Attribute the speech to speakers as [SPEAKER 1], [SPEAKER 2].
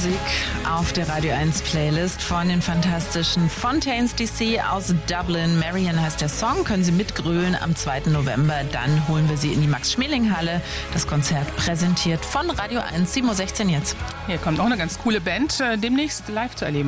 [SPEAKER 1] Musik auf der Radio 1 Playlist von den fantastischen Fontaines DC aus Dublin. Marian heißt der Song, können Sie mitgrölen am 2. November. Dann holen wir Sie in die Max-Schmeling-Halle. Das Konzert präsentiert von Radio 1, 7:16 Uhr jetzt.
[SPEAKER 2] Hier kommt auch eine ganz coole Band, demnächst live zu erleben.